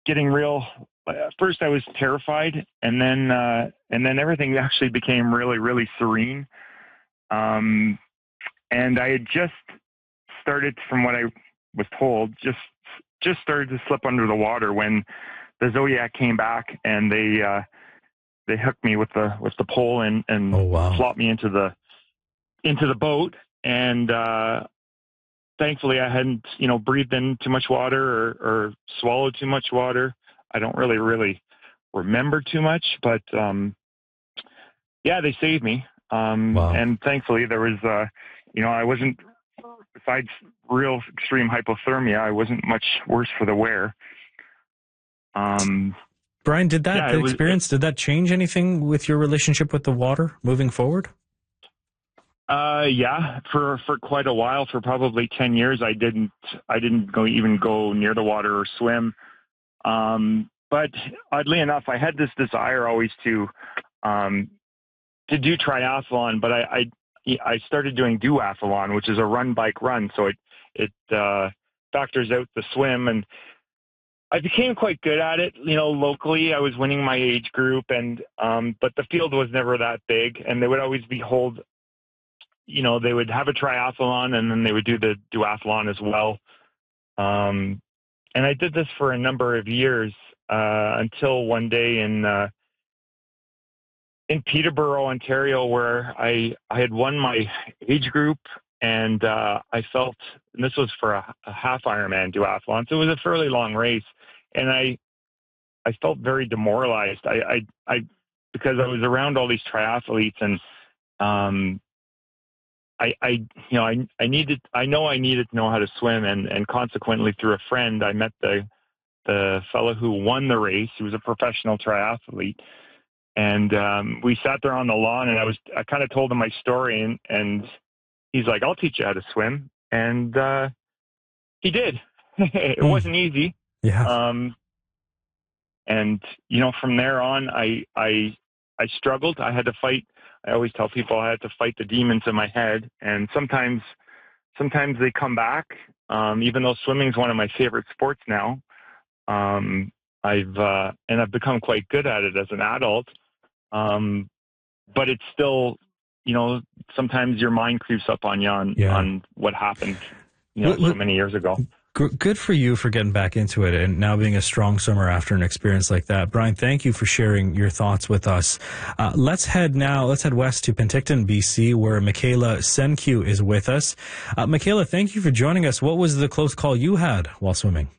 getting real. At first, I was terrified, and then everything actually became really, really serene. And I had just started, from what I was told, just started to slip under the water when the Zodiac came back, and they hooked me with the pole and flopped me into the boat. And thankfully, I hadn't breathed in too much water or swallowed too much water. I don't really remember too much, but they saved me. And thankfully, there was I wasn't, besides real extreme hypothermia, I wasn't much worse for the wear. Brian, did that change anything with your relationship with the water moving forward? For quite a while, for probably 10 years, I didn't go near the water or swim. But oddly enough, I had this desire always to do triathlon, but I started doing duathlon, which is a run, bike, run. So it factors out the swim, and I became quite good at it. Locally, I was winning my age group, and but the field was never that big, and they would always they would have a triathlon, and then they would do the duathlon as well. And I did this for a number of years until one day in Peterborough, Ontario, where I had won my age group, and I felt, and this was for a half Ironman duathlon, so it was a fairly long race, and I felt very demoralized. I because I was around all these triathletes, and I needed to know how to swim, and consequently, through a friend, I met the fellow who won the race. He was a professional triathlete, and we sat there on the lawn, and I kind of told him my story, and he's like, "I'll teach you how to swim," and he did. It wasn't easy. Yeah. And from there on, I struggled. I had to fight. I always tell people I had to fight the demons in my head, and sometimes they come back. Even though swimming is one of my favorite sports now, I've become quite good at it as an adult. But it's still, sometimes your mind creeps up on you on what happened, so many years ago. Good for you for getting back into it and now being a strong swimmer after an experience like that. Brian, thank you for sharing your thoughts with us. Let's head west to Penticton, BC, where Michaela Senku is with us. Michaela, thank you for joining us. What was the close call you had while swimming?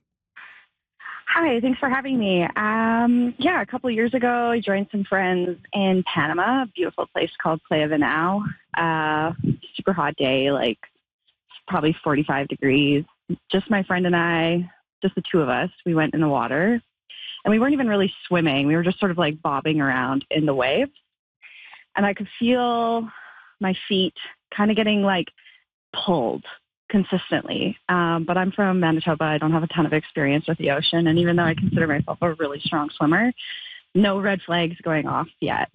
Hi, thanks for having me. A couple of years ago, I joined some friends in Panama, a beautiful place called Playa Vinao. Super hot day, like probably 45 degrees. Just my friend and I, just the two of us, we went in the water, and we weren't even really swimming. We were just sort of like bobbing around in the waves, and I could feel my feet kind of getting like pulled consistently. But I'm from Manitoba. I don't have a ton of experience with the ocean, and even though I consider myself a really strong swimmer, no red flags going off yet.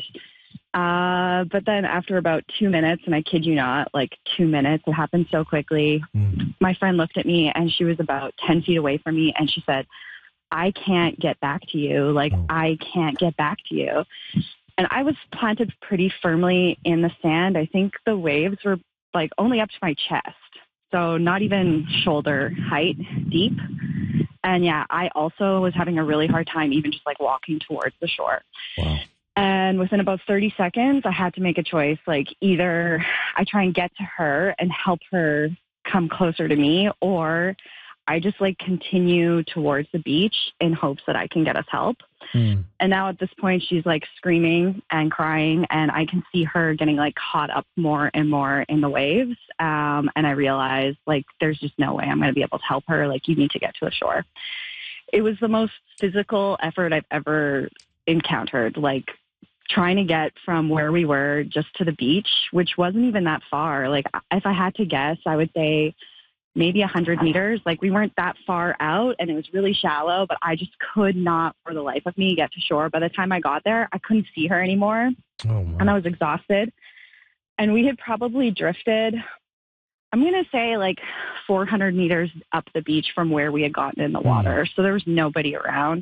But then after about 2 minutes, and I kid you not, like 2 minutes, it happened so quickly. My friend looked at me, and she was about 10 feet away from me, and she said, "I can't get back to you. I can't get back to you." And I was planted pretty firmly in the sand. I think the waves were like only up to my chest, so not even shoulder height deep. And I also was having a really hard time even just like walking towards the shore. Wow. And within about 30 seconds, I had to make a choice. Like, either I try and get to her and help her come closer to me, or I just like continue towards the beach in hopes that I can get us help. And now at this point, she's like screaming and crying, and I can see her getting like caught up more and more in the waves. And I realized like, there's just no way I'm going to be able to help her. Like, you need to get to the shore. It was the most physical effort I've ever encountered. Like, trying to get from where we were just to the beach, which wasn't even that far. Like, if I had to guess, I would say maybe 100 meters. Like, we weren't that far out, and it was really shallow, but I just could not, for the life of me, get to shore. By the time I got there, I couldn't see her anymore, and I was exhausted. And we had probably drifted, I'm going to say like 400 meters up the beach from where we had gotten in the water. So there was nobody around.